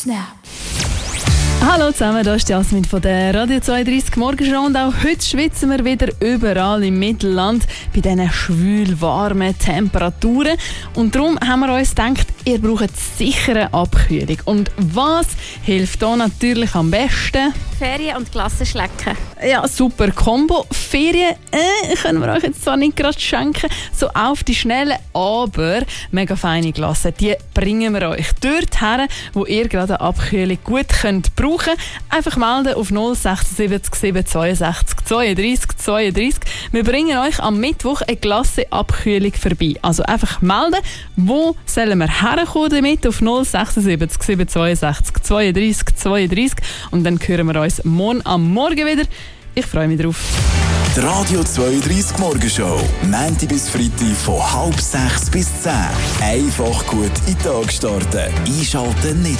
Snap. Hallo zusammen, hier ist Jasmin von der Radio 32 Morgenshow und auch heute schwitzen wir wieder überall im Mittelland bei diesen schwül warmen Temperaturen und darum haben wir uns gedacht, ihr braucht sicher eine Abkühlung. Und was hilft da natürlich am besten? Ferien und Glasse schlecken. Ja, super Kombo. Ferien können wir euch jetzt zwar nicht gerade schenken, so auf die Schnelle, aber mega feine Glasse, die bringen wir euch dort her, wo ihr gerade eine Abkühlung gut könnt brauchen. Einfach melden auf 076 762 32 32. Wir bringen euch am Mittwoch eine Glasse-Abkühlung vorbei. Also einfach melden, wo sollen wir herkommen damit auf 076 762 32 32 und dann hören wir uns morgen am Morgen wieder. Ich freue mich drauf. Die Radio 32 Morgenshow, Montag bis Freitag von 5:30 bis 10. Einfach gut in den Tag starten. Einschalten nicht